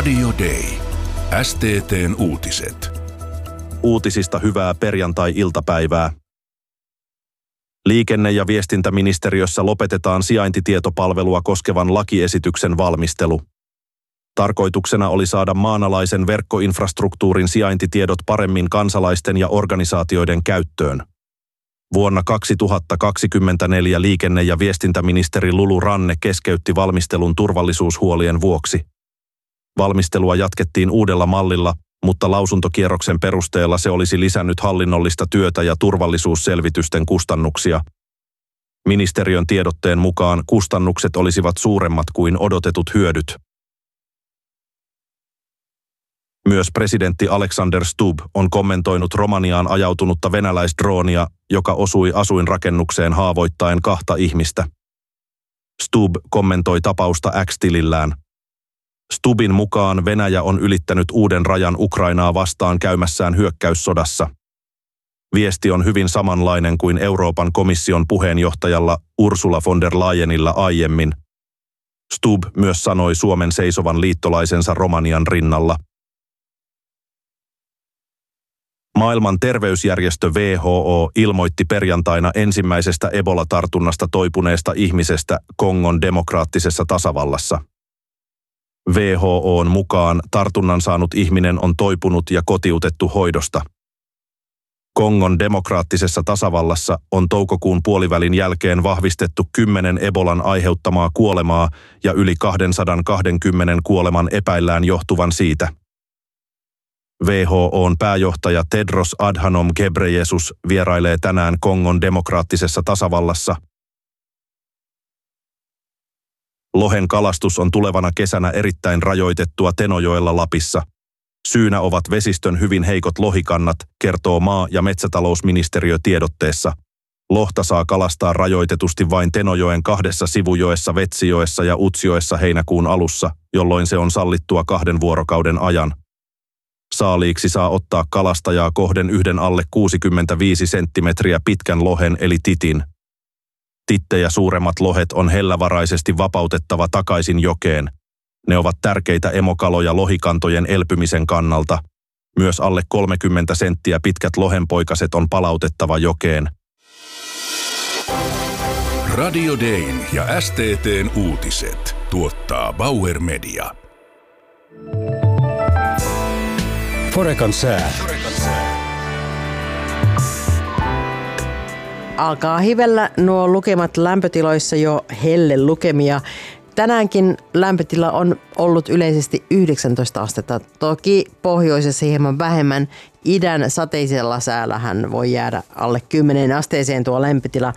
Radio Day. STT:n uutiset. Uutisista hyvää perjantai-iltapäivää. Liikenne- ja viestintäministeriössä lopetetaan sijaintitietopalvelua koskevan lakiesityksen valmistelu. Tarkoituksena oli saada maanalaisen verkkoinfrastruktuurin sijaintitiedot paremmin kansalaisten ja organisaatioiden käyttöön. Vuonna 2024 liikenne- ja viestintäministeri Lulu Ranne keskeytti valmistelun turvallisuushuolien vuoksi. Valmistelua jatkettiin uudella mallilla, mutta lausuntokierroksen perusteella se olisi lisännyt hallinnollista työtä ja turvallisuusselvitysten kustannuksia. Ministeriön tiedotteen mukaan kustannukset olisivat suuremmat kuin odotetut hyödyt. Myös presidentti Alexander Stubb on kommentoinut Romaniaan ajautunutta venäläisdroonia, joka osui asuinrakennukseen haavoittaen 2 ihmistä. Stubb kommentoi tapausta X-tilillään. Stubbin mukaan Venäjä on ylittänyt uuden rajan Ukrainaa vastaan käymässään hyökkäyssodassa. Viesti on hyvin samanlainen kuin Euroopan komission puheenjohtajalla Ursula von der Leyenillä aiemmin. Stubb myös sanoi Suomen seisovan liittolaisensa Romanian rinnalla. Maailman terveysjärjestö WHO ilmoitti perjantaina ensimmäisestä Ebola-tartunnasta toipuneesta ihmisestä Kongon demokraattisessa tasavallassa. WHO:n mukaan tartunnan saanut ihminen on toipunut ja kotiutettu hoidosta. Kongon demokraattisessa tasavallassa on toukokuun puolivälin jälkeen vahvistettu 10 Ebolan aiheuttamaa kuolemaa ja yli 220 kuoleman epäillään johtuvan siitä. WHO:n pääjohtaja Tedros Adhanom Ghebreyesus vierailee tänään Kongon demokraattisessa tasavallassa. Lohen kalastus on tulevana kesänä erittäin rajoitettua Tenojoella Lapissa. Syynä ovat vesistön hyvin heikot lohikannat, kertoo maa- ja metsätalousministeriö tiedotteessa. Lohta saa kalastaa rajoitetusti vain Tenojoen 2 sivujoessa Vetsijoessa ja Utsjoessa heinäkuun alussa, jolloin se on sallittua 2 vuorokauden ajan. Saaliiksi saa ottaa kalastajaa kohden yhden alle 65 senttimetriä pitkän lohen eli titin. Tittejä suuremmat lohet on hellävaraisesti vapautettava takaisin jokeen. Ne ovat tärkeitä emokaloja lohikantojen elpymisen kannalta. Myös alle 30 senttiä pitkät lohenpoikaset on palautettava jokeen. Radio Dayn ja STT:n uutiset tuottaa Bauer Media. Forekan sää. Alkaa hivellä nuo lukemat lämpötiloissa jo hellelukemia. Tänäänkin lämpötila on ollut yleisesti 19 astetta. Toki pohjoisessa hieman vähemmän. Idän sateisella säällähän voi jäädä alle 10 asteeseen tuo lämpötila.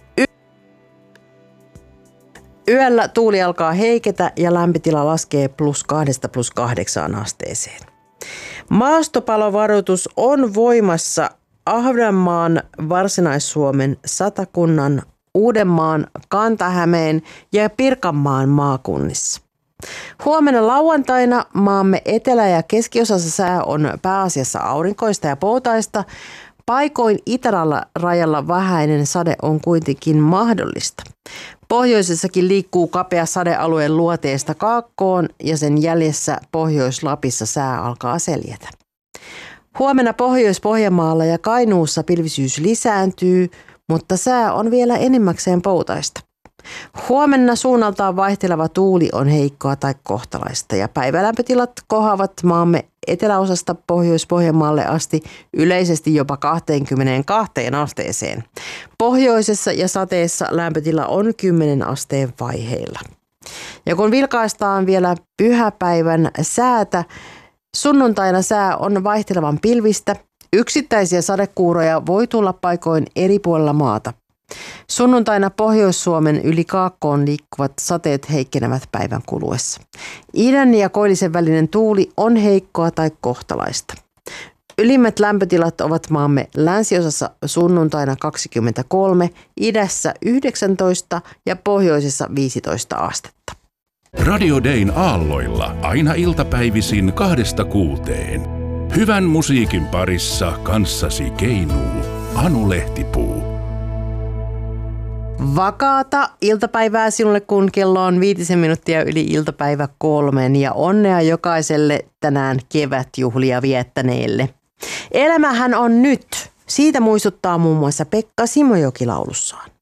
Yöllä tuuli alkaa heiketä ja lämpötila laskee +2 +8 asteeseen. Maastopalovaroitus on voimassa Ahvenanmaan, Varsinais-Suomen, Satakunnan, Uudenmaan, Kanta-Hämeen ja Pirkanmaan maakunnissa. Huomenna lauantaina maamme etelä- ja keskiosassa sää on pääasiassa aurinkoista ja poutaista. Paikoin itärajalla vähäinen sade on kuitenkin mahdollista. Pohjoisessakin liikkuu kapea sadealueen luoteesta Kaakkoon ja sen jäljessä Pohjois-Lapissa sää alkaa seljätä. Huomenna Pohjois-Pohjanmaalla ja Kainuussa pilvisyys lisääntyy, mutta sää on vielä enimmäkseen poutaista. Huomenna suunnaltaan vaihteleva tuuli on heikkoa tai kohtalaista ja päivälämpötilat kohoavat maamme eteläosasta Pohjois-Pohjanmaalle asti yleisesti jopa 22 asteeseen. Pohjoisessa ja sateessa lämpötila on 10 asteen vaiheilla. Ja kun vilkaistaan vielä pyhäpäivän säätä, sunnuntaina sää on vaihtelevan pilvistä. Yksittäisiä sadekuuroja voi tulla paikoin eri puolilla maata. Sunnuntaina Pohjois-Suomen yli Kaakkoon liikkuvat sateet heikkenevät päivän kuluessa. Idän ja koillisen välinen tuuli on heikkoa tai kohtalaista. Ylimmät lämpötilat ovat maamme länsiosassa sunnuntaina 23, idässä 19 ja pohjoisessa 15 astetta. Radio Dayn aalloilla aina iltapäivisin 2-6. Hyvän musiikin parissa kanssasi keinuu Anu Lehtipuu. Vakaata iltapäivää sinulle, kun kello on 5 minuuttia yli iltapäivä 3 ja onnea jokaiselle tänään kevätjuhlia viettäneelle. Elämähän on nyt. Siitä muistuttaa muun muassa Pekka Simojoki laulussaan.